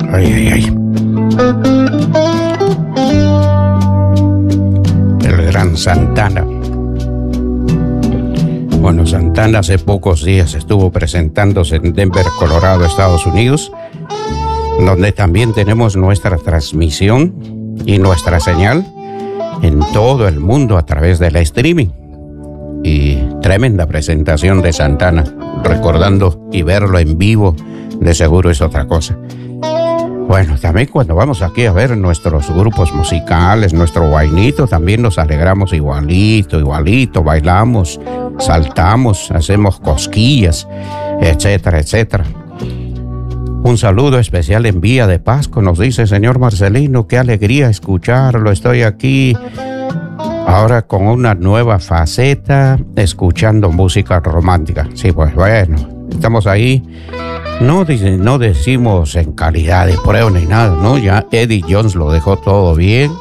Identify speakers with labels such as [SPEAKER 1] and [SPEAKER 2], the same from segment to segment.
[SPEAKER 1] Ay, ay, ay. El gran Santana. Bueno, Santana hace pocos días estuvo presentándose en Denver, Colorado, Estados Unidos, donde también tenemos nuestra transmisión y nuestra señal en todo el mundo a través del streaming. Y tremenda presentación de Santana, recordando y verlo en vivo, de seguro es otra cosa. Bueno, también cuando vamos aquí a ver nuestros grupos musicales, nuestro guainito, también nos alegramos igualito, bailamos, saltamos, hacemos cosquillas, etcétera, etcétera. Un saludo especial en Vía de Pasco, nos dice señor Marcelino, qué alegría escucharlo, estoy aquí ahora con una nueva faceta, escuchando música romántica. Sí, pues bueno, estamos ahí. No decimos en calidad de prueba ni nada, ¿no? Ya Eddie Jones lo dejó todo bien.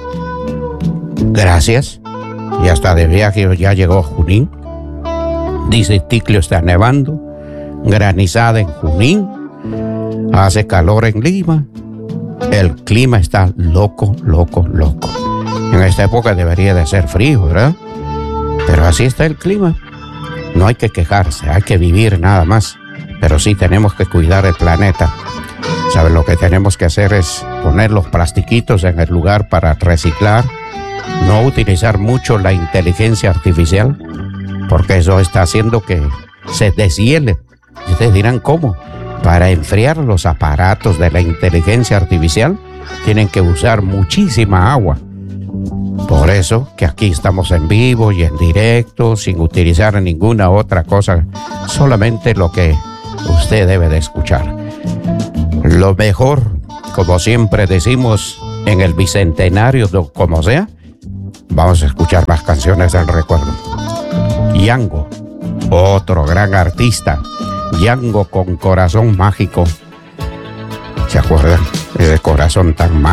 [SPEAKER 1] Gracias. Y hasta de viaje ya llegó Junín. Dice Ticlio está nevando. Granizada en Junín. Hace calor en Lima. El clima está loco. En esta época debería de ser frío, ¿verdad? Pero así está el clima. No hay que quejarse, hay que vivir nada más. Pero sí tenemos que cuidar el planeta. ¿Saben? Lo que tenemos que hacer es poner los plastiquitos en el lugar para reciclar. No utilizar mucho la inteligencia artificial, porque eso está haciendo que se deshiele. Y ustedes dirán, ¿cómo? Para enfriar los aparatos de la inteligencia artificial tienen que usar muchísima agua. Por eso que aquí estamos en vivo y en directo, sin utilizar ninguna otra cosa, solamente lo que usted debe de escuchar. Lo mejor, como siempre decimos en el bicentenario, como sea, vamos a escuchar más canciones del recuerdo. Yango, otro gran artista. Yango con corazón mágico. ¿Se acuerdan? Ese corazón tan mágico.